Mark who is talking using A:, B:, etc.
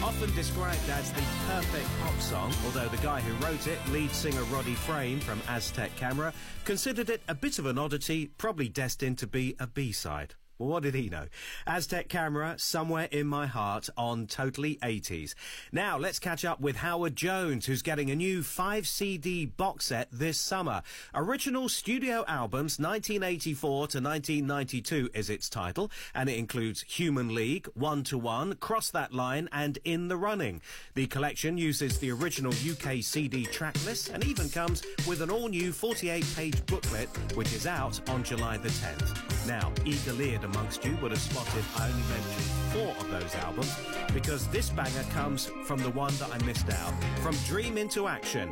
A: Often described as the perfect pop song, although the guy who wrote it, lead singer Roddy Frame from Aztec Camera, considered it a bit of an oddity, probably destined to be a B-side. Well, what did he know? Aztec Camera, Somewhere in My Heart on Totally 80s. Now, let's catch up with Howard Jones, who's getting a new 5-CD box set this summer. Original studio albums, 1984 to 1992 is its title, and it includes Human League, One to One, Cross That Line, and In the Running. The collection uses the original UK CD track list and even comes with an all-new 48-page booklet, which is out on July the 10th. Now, eagle-eared amongst you would have spotted I only mentioned 4 of those albums because this banger comes from the one that I missed out, From Dream into Action.